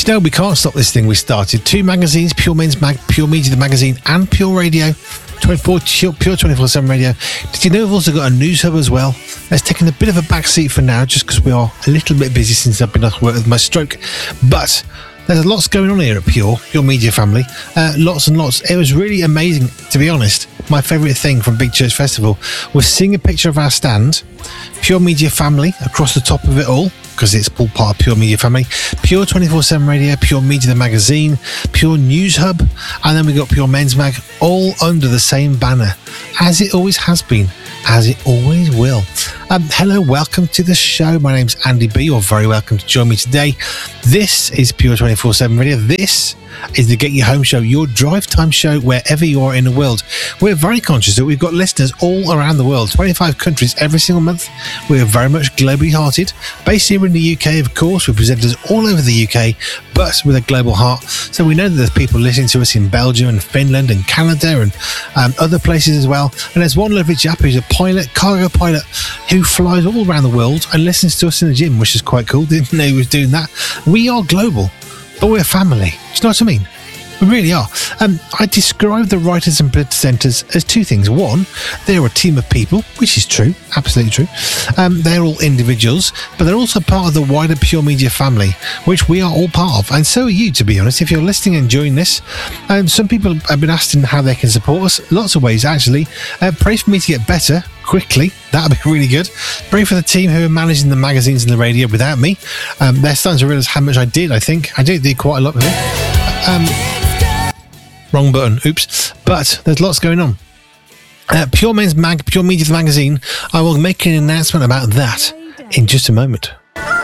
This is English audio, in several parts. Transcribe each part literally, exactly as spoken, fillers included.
Do you know, we can't stop this thing we started. Two magazines, Pure Men's Mag, Pure Media the magazine, and Pure Radio, twenty-four, Pure twenty-four seven Radio. Did you know we've also got a news hub as well? That's taken a bit of a back seat for now, just because we are a little bit busy since I've been off work with my stroke. But there's lots going on here at Pure, Pure Media family. Uh, lots and lots. It was really amazing, to be honest. My favourite thing from Big Church Festival was seeing a picture of our stand, Pure Media family across the top of it all, because it's all part of Pure Media family. Pure twenty-four seven Radio, Pure Media the magazine, Pure News Hub, and then we got Pure Men's Mag, all under the same banner, as it always has been, as it always will. Um, hello, welcome to the show. My name's Andy B. You're very welcome to join me today. This is Pure twenty-four seven Radio. This is the Get You Home show, your drive time show wherever you are in the world. We're very conscious that we've got listeners all around the world, twenty-five countries every single month. We are very much globally hearted. Based here in the U K, of course, with presenters all over the U K, but with a global heart. So we know that there's people listening to us in Belgium and Finland and Canada and um, other places as well. And there's one lovely chap who's a pilot, cargo pilot, who flies all around the world and listens to us in the gym, which is quite cool. Didn't know he was doing that. We are global, but we're family. Do you know what I mean? We really are. Um, I describe the writers and presenters as two things. One, they're a team of people, which is true, absolutely true. Um, they're all individuals, but they're also part of the wider Pure Media family, which we are all part of. And so are you, to be honest. If you're listening and enjoying this, um, some people have been asking how they can support us. Lots of ways, actually. Uh, pray for me to get better quickly. That would be really good. Pray for the team who are managing the magazines and the radio without me. Um, they're starting to realise how much I did, I think. I did do quite a lot with it. Um, wrong button. Oops. But there's lots going on. Uh, Pure Men's Mag, Pure Media the magazine. I will make an announcement about that in just a moment.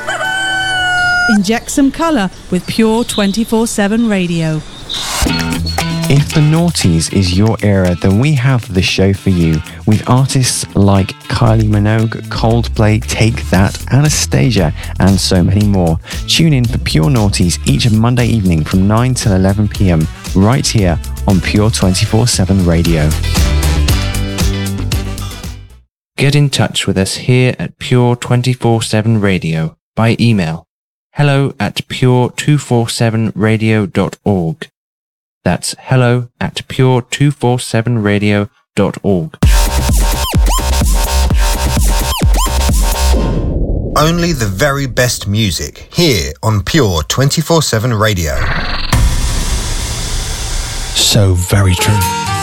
Inject some colour with Pure twenty-four seven Radio. If the noughties is your era, then we have the show for you, with artists like Kylie Minogue, Coldplay, Take That, Anastasia, and so many more. Tune in for Pure Noughties each Monday evening from nine till eleven p.m, right here on Pure twenty-four seven Radio. Get in touch with us here at Pure twenty-four seven Radio by email hello at pure two forty-seven radio dot org. That's hello at pure two forty-seven radio dot org. Only the very best music here on Pure twenty-four seven Radio. So very true.